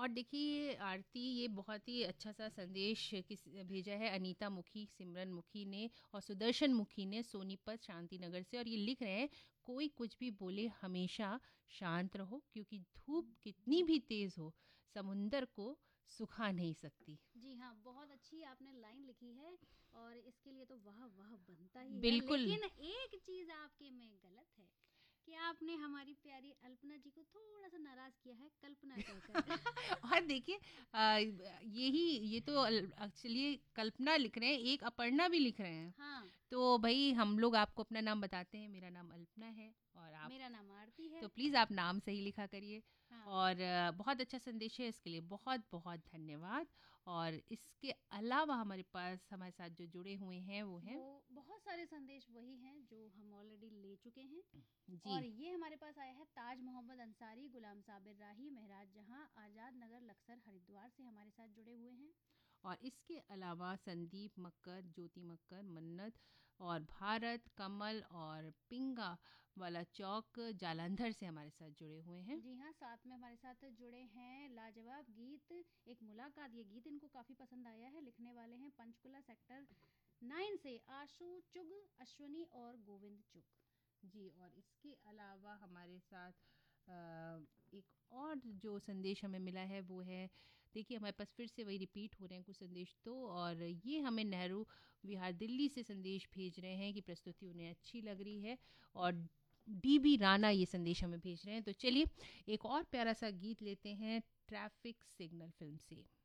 और देखिए आरती, ये बहुत ही अच्छा सा संदेश भेजा है अनीता मुखी, सिमरन मुखी ने और सुदर्शन मुखी ने सोनीपत शांति नगर से। और ये लिख रहे हैं, कोई कुछ भी बोले हमेशा शांत रहो, क्योंकि धूप कितनी भी तेज हो समुंदर को सुखा नहीं सकती। जी हाँ, बहुत अच्छी आपने लाइन लिखी है और इसके लिए तो वाह वाह बनता ही है। बिल्कुल। लेकिन एक चीज आपके में गलत है कि आपने हमारी प्यारी अल्पना जी को थोड़ा सा नाराज किया है कल्पना कहकर। और देखिए यही, ये तो एक्चुअली कल्पना लिख रहे हैं, एक अपर्णा भी लिख रहे हैं। हाँ, तो भाई हम लोग आपको अपना नाम बताते हैं, मेरा नाम अल्पना है और आप, मेरा नाम आरती है। तो प्लीज़ आप नाम सही लिखा करिए। हाँ, और बहुत अच्छा संदेश है, इसके लिए बहुत बहुत धन्यवाद। और इसके अलावा हमारे पास हमारे साथ जो जुड़े हुए हैं वो वो हैं। बहुत सारे संदेश वही हैं जो हम ऑलरेडी ले चुके हैं। और जी। ये हमारे पास आया है ताज मोहम्मद अंसारी, गुलाम साबिर राही, महराज जहां, आज़ाद नगर, लक्सर, हरिद्वार से हमारे साथ जुड़े हुए हैं। और इसके अलावा संदीप मक्कर, ज्योति मक्कर, मन्नत और भारत, कमल और पिंगा वाला चौक जालंधर से हमारे साथ जुड़े हुए हैं। जी हाँ, साथ में हमारे साथ जुड़े हैं लाजवाब गीत, एक मुलाकात, ये गीत इनको काफ़ी पसंद आया है। लिखने वाले हैं पंचकुला सेक्टर 9 से आशु चुग, अश्वनी और गोविंद चुग। जी। और इसके अलावा हमारे साथ एक और जो संदेश हमें मिला है वो है, देखिए हमारे पास फिर से वही रिपीट हो रहे हैं कुछ संदेश तो। और ये हमें नेहरू विहार दिल्ली से संदेश भेज रहे हैं कि प्रस्तुति उन्हें अच्छी लग रही है। और डीबी राणा ये संदेश हमें भेज रहे हैं। तो चलिए एक और प्यारा सा गीत लेते हैं ट्रैफिक सिग्नल फिल्म से।